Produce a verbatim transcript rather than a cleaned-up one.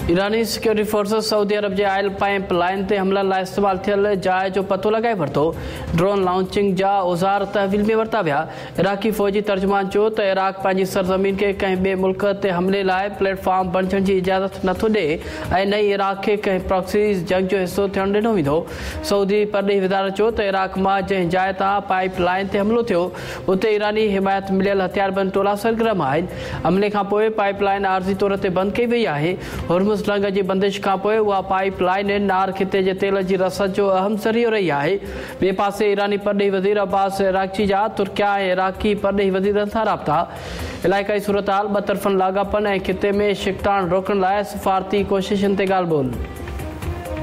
ईरानी security forces Saudi अरब जे oil pipe line ते हमला लाइ इस्तेमाल थियल जाइ जो पतो लगाए वरितो। ड्रोन लॉन्चिंग जा औज़ार तहवील में वरिता विया। इराक़ी फ़ौजी तर्जुमान चयो त इराक़ पंहिंजी सरज़मीन खे कंहिं ॿिए मुल्क ते हमले लाइ प्लेटफॉर्म बणजण जी इजाज़त नथो ॾिए ऐं नई इराक़ खे कंहिं प्रॉक्सी जंग जो हिसो थियण ॾिनो वेंदो। सऊदी परॾेही वज़ारत चयो त इराक़ मां जंहिं जाइ तां पाइप लाइन ते हमलो थियो उते ईरानी हिमायत मिलियल हथियारबंद टोला सरगर्म आहिनि। हमले खां पोइ पाइप लाइन आरज़ी तौर ते बंदि कई वई आहे। हुर्मुज़ लंग जी बंदिश खां पोइ उहा पाइप लाइन नार खिते जे तेल जी रसद जो अहम ज़रियो रही आहे। ॿिए पासे ईरानी परॾेही वज़ीर अब्बास अराग़ची जा तुर्किया ऐं इराक़ी परॾेही वज़ीरनि सां राब्ता। इलाइक़ाई सूरत हाल ॿ तरफ़नि लाॻापन ऐं खिते में शिकताण रोकण लाइ सफ़ारती कोशिशुनि ते ॻाल्हि ॿोल।